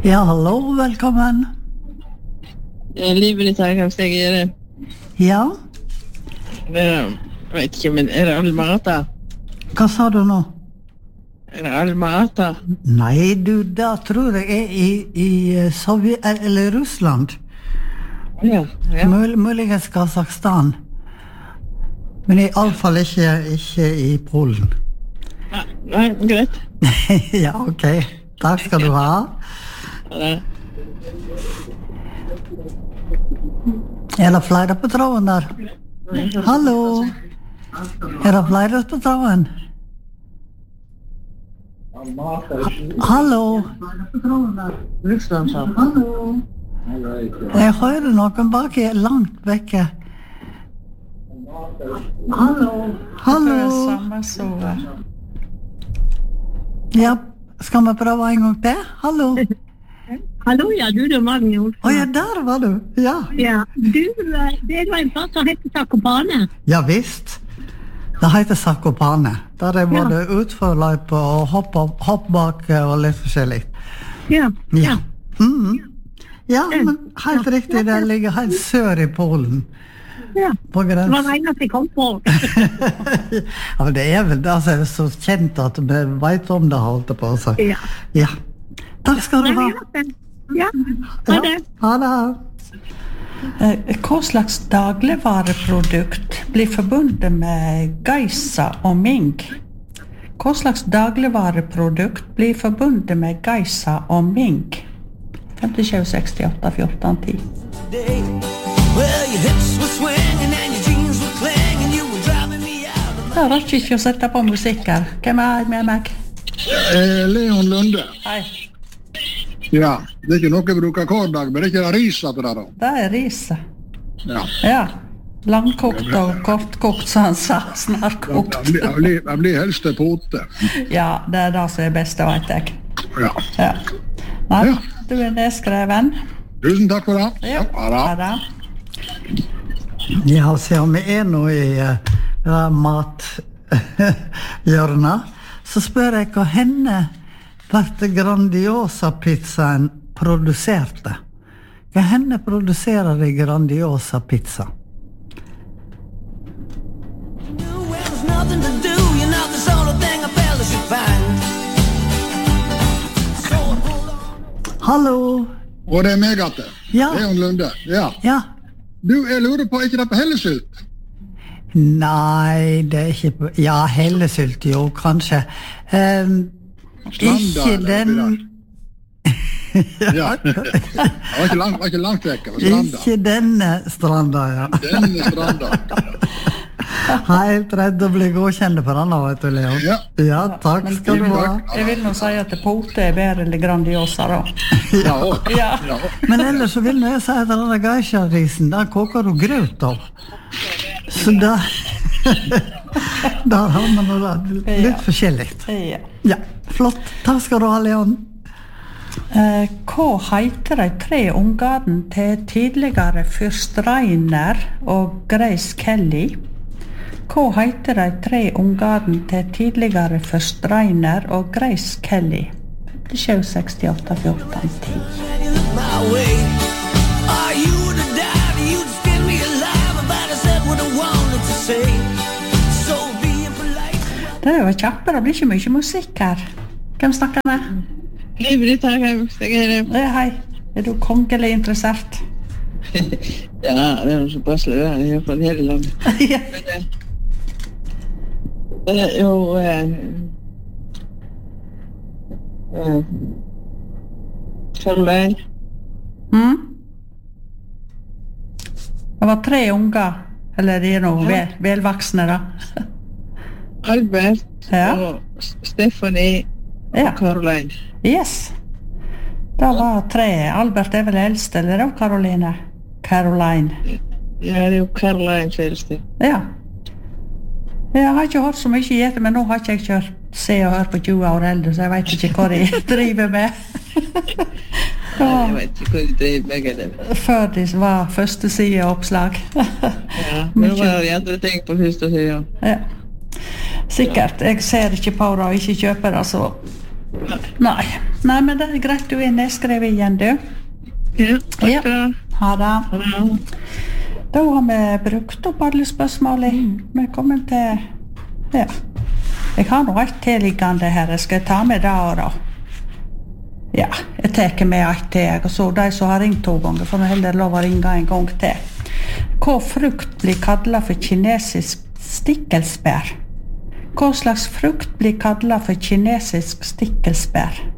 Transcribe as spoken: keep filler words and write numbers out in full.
Ja, hallo, velkommen. Ja, livet ditt her, hva skal jeg gjøre? Ja, Det er, jeg vet ikke, men er det Alma-Ata? hva sa du nå? Er det Alma-Ata? Nei, du, da tror jeg er i, i Sovjet, eller Russland. Ja, ja. Mul, muligens Kazakhstan. Men i alle fall ikke, ikke i Polen. Nei, nei, greit. Ja, ok. Takk skal du ha. Ja, Er det flere på tråden der? Hallo? Er det flere på tråden? Hallo? Russland, sa. Jeg hører noen bak langt vekke. Hallo? Hallo? Samme så. Ja, skal vi prøve en gang til? Hallo? Hallo, ja, du, det er Magne Olsen. Å ja, der var du. Ja. Ja, du, det var en plass som heter Zakopane. Ja visst. Det heter Zakopane. Der er både utforløype og hopp, hopp bak og litt forskjellig. Ja, Ja. ja. Mhm. Ja, men helt riktig, det ligger helt sør i Polen. ja. På Det var grensen. det eneste jeg kom på. Ja, men det er vel det som er så kjent at vi vet om det, holdt det på å si. Ja. Ja. Takk skal du ha. Ja, ha det. Ha det. Eh, Hva slags dagligvareprodukt blir forbundet med geisa og mink? Hva slags dagligvareprodukt blir forbundet med geisa og mink? femtisju sekstiåtte fjorten ti. Jeg rakk ikke å sette på musikk her. Hvem er med meg? Eh, Leon Lunde. Hei, Ja, det er ikke noe jeg bruker hver dag, men det er ikke det risa til det da. det er riset. Ja. Ja, langkokt og kortkokt, som han sa, Jeg, snarkokt. blir- jeg, blir, jeg blir helst til pote. Ja, det er det som er best, vet jeg. Ja. Ja. Nei, Ja. du er nedskreven. Tusen takk for det. Ja, Ha det. ha det. Ja, siden vi er nå i uh, mathjørnet, så spør jeg hva henne ble Grandiosa-pizzaen produserte. Hva henne produserer i Grandiosa-pizza? Hallo? Og det er meg at det. Ja. Leon Lunde. Ja. Ja. Du, jeg lurer på, er ikke det på hellesylt? Nei, det er ikke på... Ja, hellesylt, jo, kanskje. Um, Stranda, ikke eller den... oppi Ja. Det var ikke langt, var ikke langt vekk, det var stranda. Ikke denne stranda, ja. Denne stranda. Helt redd å bli godkjent på denne, vet du, Leon. Ja. Ja, takk Men skal jeg du vil, ha. jeg vil nå si at pote er bedre eller Grandiosa, da. Ja, og. Ja. Ja, og. Men ellers så vil jeg si at denne geisha-risen, der koker du grøt av. Så da... Der har man noe litt Ja. forskjellig. Ja. Ja, flott. Takk skal du ha, Leon. Eh, hva heter de tre ungene til tidligere fyrst Reiner og Grace Kelly? Hva heter de tre ungene til tidligere fyrst Reiner og Grace Kelly? femtisju sekstiåtte fjorten ti. Det er jo kjappe, det blir ikke mye musikk her. Hvem snakker med? Livet ditt her, hva skal jeg gjøre? Eh, Hei, er du kongelig interessert? Ja, det er noe så passelig, det er i hvert fall her i landet. Ja. Men det, det er jo... Eh, eh, Caroline. Mm? Det var tre unger, eller de er noe vel, velvaksne da. Albert Ja. og Stephanie og Ja. Caroline. Yes. Det var tre. Albert er vel eldst, eller da, Caroline? Caroline. Ja, det er jo Caroline Fjeldsted. Ja. Jeg har ikke hørt så mye i etter, men nå har ikke jeg kjørt Se og Hør på tjue år eldre, så jeg vet ikke hva de driver med. Nei, jeg vet ikke hva de driver med det. Før de var første sideoppslag. Ja, men det var de andre ting på første siden. Ja. Sikkert. Jeg ser ikke på det og ikke kjøper det, så Nei. Nei, men det er greit du er nedskrevet igjen, du. Ja, takk Ja. for det. Ha det. Ha det. Da har vi brukt opp alle spørsmålene. Vi er kommet til... Ja. Jeg har noe et tilliggende her. Jeg skal ta med det og da. Ja, jeg tar med et til, jeg. Og så de som har ringt to ganger, får vi heller lov å ringe en gang til. Hva frukt blir kallet for kinesisk stikkelsbær? Hva slags frukt blir kallet for kinesisk stikkelsbær?